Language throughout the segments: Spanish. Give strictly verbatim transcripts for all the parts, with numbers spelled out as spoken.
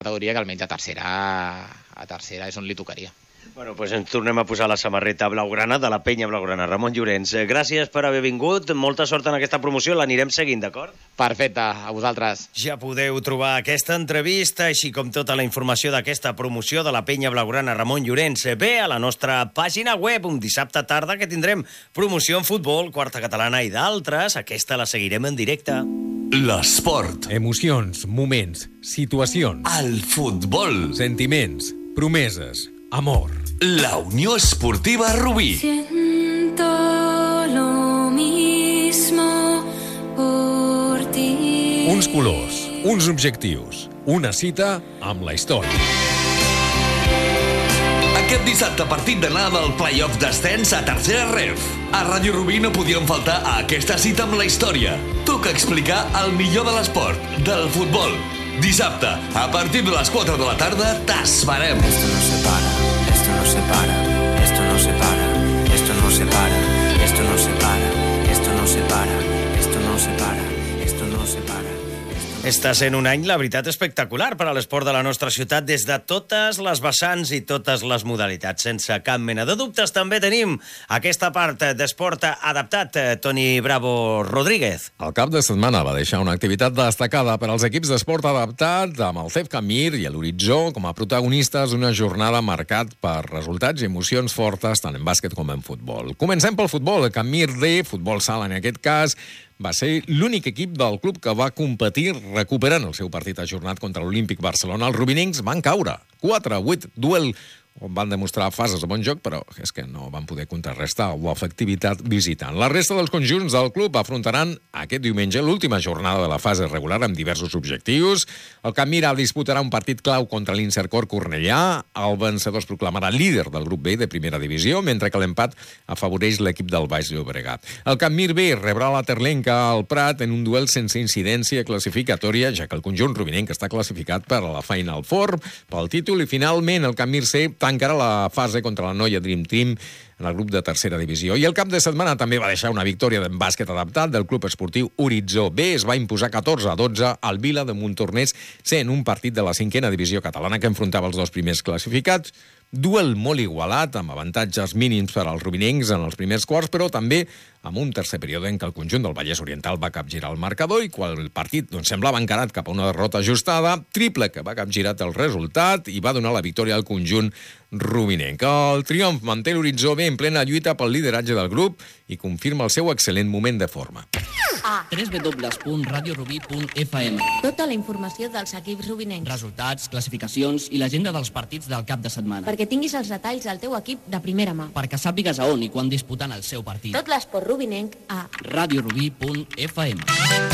categoria que almenys a tercera, a tercera és on li tocaria. Bueno, doncs ens tornem a posar la samarreta blaugrana de la penya blaugrana. Ramon Llorens, gràcies per haver vingut. Molta sort en aquesta promoció, l'anirem seguint, d'acord? Perfecte, a vosaltres. Ja podeu trobar aquesta entrevista, així com tota la informació d'aquesta promoció de la penya blaugrana Ramon Llorens, bé a la nostra pàgina web. Un dissabte tarda que tindrem promoció en futbol, quarta catalana i d'altres. Aquesta la seguirem en directe. L'esport. Emocions, moments, situacions. El futbol. Sentiments, promeses, amor. La Unió Esportiva Rubí. Siento lo mismo por ti. Uns colors, uns objectius, una cita amb la història. Aquest dissabte, partit d'anada del play-off d'ascens a tercera ref. A Ràdio Rubí no podien faltar a aquesta cita amb la història. Toca explicar el millor de l'esport, del futbol. Dissabte, a partir de les quatre de la tarda, t'esperem. Esto no se para, esto no se para, esto no se para, esto no se para, esto no se para, esto no se para, esto no se para, esto no se para. Està sent un any, la veritat, espectacular per a l'esport de la nostra ciutat des de totes les vessants i totes les modalitats. Sense cap mena de dubtes, també tenim aquesta part d'esport adaptat. Toni Bravo Rodríguez. El cap de setmana va deixar una activitat destacada per als equips d'esport adaptat amb el C E F Camir i l'Horitzó com a protagonistes d'una jornada marcat per resultats i emocions fortes tant en bàsquet com en futbol. Comencem pel futbol. El Camir D, futbol sala en aquest cas, va ser l'únic equip del club que va competir recuperant el seu partit ajornat contra l'Olímpic Barcelona. Els rubinencs van caure quatre a vuit, duel on van demostrar fases de bon joc, però és que no van poder contrarrestar l'efectivitat visitant. La resta dels conjunts del club afrontaran aquest diumenge l'última jornada de la fase regular amb diversos objectius. El Camp Mira disputarà un partit clau contra l'Insercor Cornellà. El vencedor es proclamarà líder del grup B de primera divisió, mentre que l'empat afavoreix l'equip del Baix Llobregat. El Camp Mir B rebrà la Terlenca al Prat en un duel sense incidència classificatòria, ja que el conjunt rubinenc està classificat per a la Final Four pel títol, i finalment el Camp Mir C tancarà la fase contra la Noia Dream Team en el grup de tercera divisió. I el cap de setmana també va deixar una victòria d'en bàsquet adaptat del club esportiu Horitzó B. Es va imposar catorze a dotze al Vila de Montornès, sent un partit de la cinquena divisió catalana que enfrontava els dos primers classificats. Duel molt igualat, amb avantatges mínims per als rubinencs en els primers quarts, però també amb un tercer període en què el conjunt del Vallès Oriental va capgirar el marcador i quan el partit doncs, semblava encarat cap a una derrota ajustada, triple que va capgirat el resultat i va donar la victòria al conjunt rubinenc. El triomf manté l'Horitzó B en plena lluita pel lideratge del grup i confirma el seu excel·lent moment de forma. w w w punt radio rubí punt f m. Tota la informació dels equips rubinencs. Resultats, classificacions i l'agenda dels partits del cap de setmana. Perquè tinguis els detalls del teu equip de primera mà. Perquè sàpigues a on i quan disputen el seu partit. Tot l'esport rubinenc a radio rubí punt f m.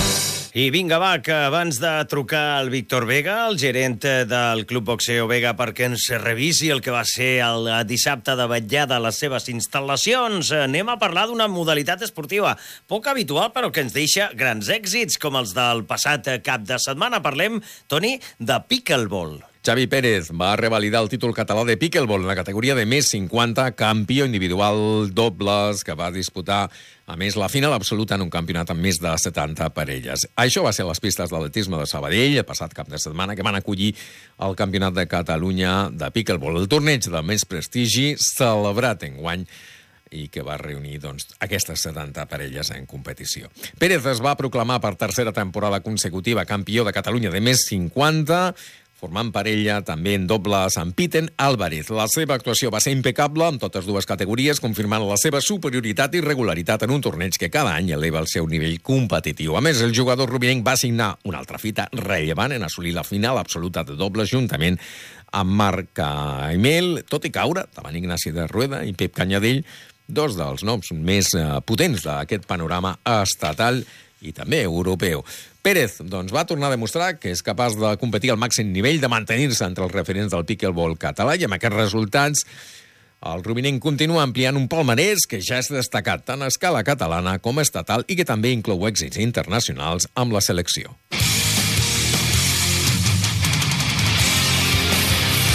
I vinga, va, que abans de trucar al Víctor Vega, el gerent del Club Boxeo Vega, perquè ens revisi el que va ser el dissabte de vetllada a les seves instal·lacions, anem a parlar d'una modalitat esportiva poc habitual, però que ens deixa grans èxits, com els del passat cap de setmana. Parlem, Toni, de pickleball. Xavi Pérez va revalidar el títol català de pickleball en la categoria de més cinquanta, campió individual dobles, que va disputar, a més, la final absoluta en un campionat amb més de setanta parelles. Això va ser a les pistes d'atletisme de Sabadell, el passat cap de setmana, que van acollir el Campionat de Catalunya de pickleball, el torneig de més prestigi celebrat enguany i que va reunir doncs, aquestes setanta parelles en competició. Pérez es va proclamar per tercera temporada consecutiva campió de Catalunya de més cinquanta, formant parella també en dobles amb Piten Álvarez. La seva actuació va ser impecable en totes dues categories, confirmant la seva superioritat i regularitat en un torneig que cada any eleva el seu nivell competitiu. A més, el jugador rubinenc va signar una altra fita rellevant en assolir la final absoluta de dobles juntament amb Marc Aimel, tot i caure davant Ignasi de Rueda i Pep Canyadell, dos dels noms més potents d'aquest panorama estatal i també europeu. Pérez doncs, va tornar a demostrar que és capaç de competir al màxim nivell, de mantenir-se entre els referents del pickleball català, i amb aquests resultats el rubinenc continua ampliant un palmarès que ja és destacat tant a escala catalana com estatal i que també inclou èxits internacionals amb la selecció.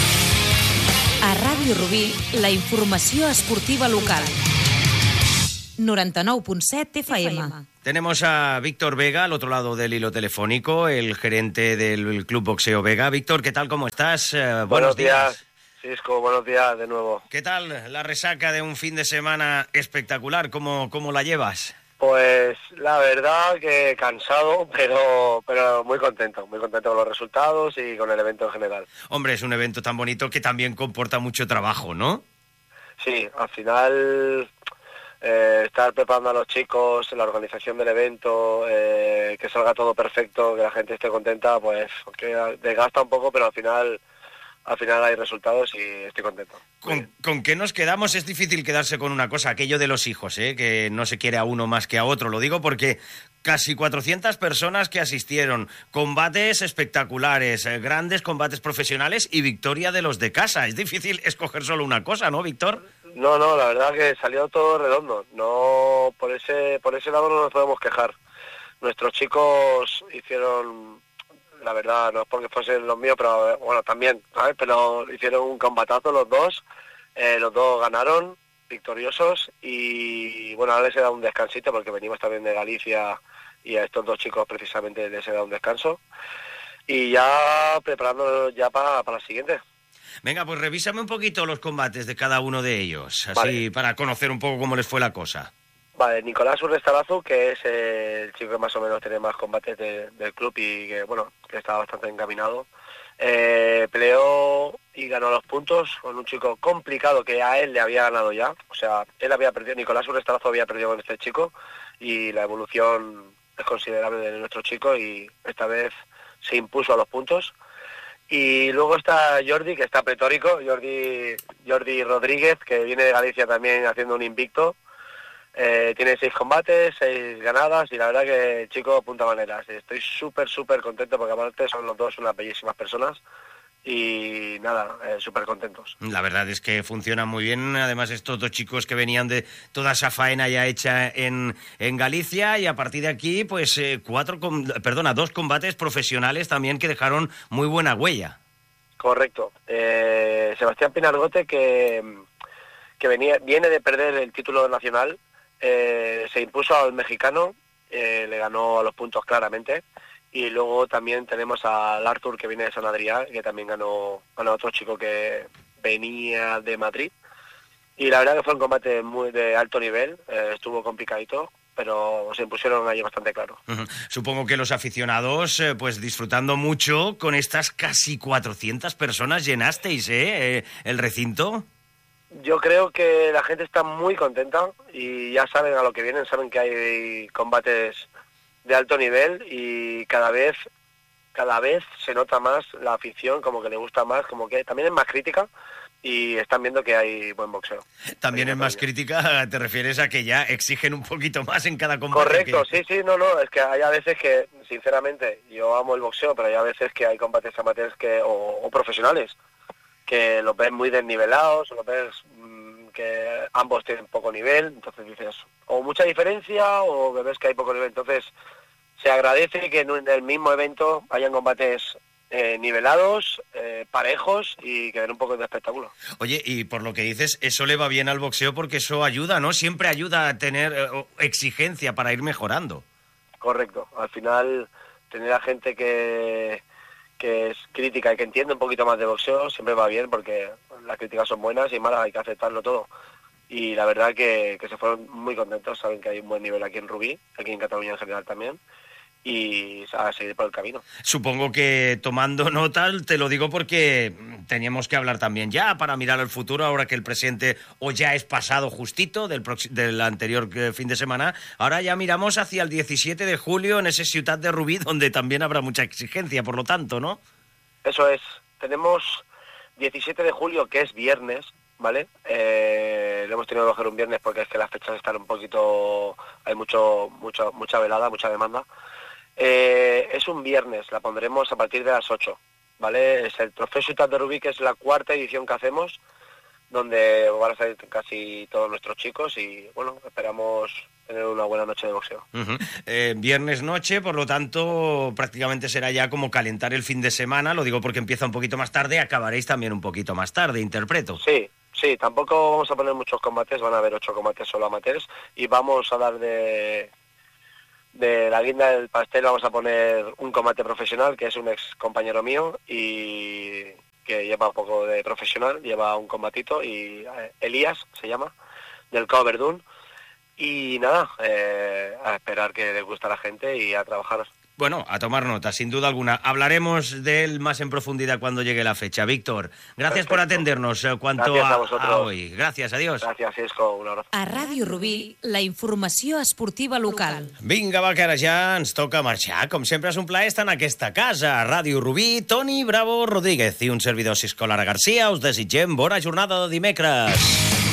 A Ràdio Rubí, la informació esportiva local. noranta-nou punt set F M. Tenemos a Víctor Vega al otro lado del hilo telefónico, el gerente del Club Boxeo Vega. Víctor, ¿qué tal? ¿Cómo estás? Eh, buenos, buenos días. días. Cisco, buenos días de nuevo. ¿Qué tal la resaca de un fin de semana espectacular? ¿Cómo, cómo la llevas? Pues la verdad que cansado, pero pero muy contento, muy contento con los resultados y con el evento en general. Hombre, es un evento tan bonito que también comporta mucho trabajo, ¿no? Sí, al final eh, estar preparando a los chicos, la organización del evento, eh, que salga todo perfecto, que la gente esté contenta, pues que desgasta un poco, pero al final al final hay resultados y estoy contento. ¿Con, ¿Con qué nos quedamos? Es difícil quedarse con una cosa, aquello de los hijos, ¿eh? Que no se quiere a uno más que a otro. Lo digo porque casi cuatrocientas personas que asistieron, combates espectaculares, eh, grandes combates profesionales y victoria de los de casa. Es difícil escoger solo una cosa, ¿no, Víctor? No, no, la verdad que salió todo redondo. No, por ese, por ese lado no nos podemos quejar. Nuestros chicos hicieron... La verdad, no es porque fuesen los míos, pero bueno, también, ¿sabes? Pero hicieron un combatazo los dos, eh, los dos ganaron, victoriosos, y bueno, ahora les he dado un descansito porque venimos también de Galicia y a estos dos chicos precisamente les he dado un descanso, y ya preparándonos ya para, para la siguiente. Venga, pues revísame un poquito los combates de cada uno de ellos, así Vale. Para conocer un poco cómo les fue la cosa. Vale, Nicolás Urrestarazu, que es el chico que más o menos tiene más combates de, del club y que, bueno, que está bastante encaminado. Eh, peleó y ganó los puntos con un chico complicado que a él le había ganado ya. O sea, él había perdido, Nicolás Urrestarazu había perdido con este chico y la evolución es considerable de nuestro chico y esta vez se impuso a los puntos. Y luego está Jordi, que está pletórico, Jordi, Jordi Rodríguez, que viene de Galicia también haciendo un invicto. Eh, tiene seis combates, seis ganadas y la verdad que el chico apunta maneras. Estoy súper, súper contento porque aparte son los dos unas bellísimas personas y nada, eh, súper contentos. La verdad es que funcionan muy bien, además estos dos chicos que venían de toda esa faena ya hecha en, en Galicia y a partir de aquí pues eh, cuatro, com- perdona, dos combates profesionales también que dejaron muy buena huella. Correcto. Eh, Sebastián Pinargote que, que venía, viene de perder el título nacional. Eh, se impuso al mexicano, eh, le ganó a los puntos claramente, y luego también tenemos al Artur, que viene de San Adrià, que también ganó, ganó a otro chico que venía de Madrid, y la verdad que fue un combate muy de alto nivel, eh, estuvo complicadito, pero se impusieron allí bastante claro. Uh-huh. Supongo que los aficionados, eh, pues disfrutando mucho con estas casi cuatrocientas personas, llenasteis, ¿eh? eh el recinto. Yo creo que la gente está muy contenta y ya saben a lo que vienen, saben que hay combates de alto nivel y cada vez cada vez se nota más la afición, como que le gusta más, como que también es más crítica y están viendo que hay buen boxeo. También es más crítica, te refieres a que ya exigen un poquito más en cada combate. Correcto, que... sí, sí, no, no, es que hay a veces que, sinceramente, yo amo el boxeo, pero hay a veces que hay combates amateurs que, o, o profesionales que los ves muy desnivelados, o los ves mmm, que ambos tienen poco nivel, entonces dices, o mucha diferencia, o ves que hay poco nivel. Entonces, se agradece que en el mismo evento hayan combates eh, nivelados, eh, parejos, y que den un poco de espectáculo. Oye, y por lo que dices, eso le va bien al boxeo porque eso ayuda, ¿no? Siempre ayuda a tener eh, exigencia para ir mejorando. Correcto. Al final, tener a gente que... que es crítica y que entiende un poquito más de boxeo, siempre va bien porque las críticas son buenas y malas, hay que aceptarlo todo. Y la verdad que, que se fueron muy contentos, saben que hay un buen nivel aquí en Rubí, aquí en Cataluña en general también, y a seguir por el camino. Supongo que tomando nota, te lo digo porque teníamos que hablar también ya para mirar al futuro, ahora que el presente o ya es pasado justito del, prox- del anterior fin de semana. Ahora ya miramos hacia el diecisiete de julio en ese Ciutat de Rubí, donde también habrá mucha exigencia, por lo tanto, ¿no? Eso es. Tenemos diecisiete de julio, que es viernes, ¿vale? Eh, lo hemos tenido que coger un viernes porque es que las fechas están un poquito... hay mucho, mucho mucha velada, mucha demanda. Eh, es un viernes, la pondremos a partir de las ocho, ¿vale? Es el Trofeo Ciutat de Rubí, que es la cuarta edición que hacemos, donde van a salir casi todos nuestros chicos y, bueno, esperamos tener una buena noche de boxeo. Uh-huh. Eh, viernes noche, por lo tanto, prácticamente será ya como calentar el fin de semana, lo digo porque empieza un poquito más tarde, acabaréis también un poquito más tarde, interpreto. Sí, Sí, tampoco vamos a poner muchos combates, van a haber ocho combates solo amateurs y vamos a dar de, de la guinda del pastel, vamos a poner un combate profesional, que es un ex compañero mío y que lleva un poco de profesional, lleva un combatito, y eh, Elías se llama, del Cabo Verdún. Y nada, eh, a esperar que les guste a la gente y a trabajar. Bueno, a tomar nota, sin duda alguna. Hablaremos de él más en profundidad cuando llegue la fecha. Víctor, gracias Perfecto. por atendernos eh, cuanto a, a, a hoy. Gracias, adiós. Gràcies, Cisco, un abrazo. A Ràdio Rubí, la informació esportiva local. Vinga, va, que ara ja ens toca marxar. Com sempre és un plaer estar en aquesta casa. A Ràdio Rubí, Toni Bravo Rodríguez i un servidor Cisco Lara Garcia. Us desitgem bona jornada de dimecres.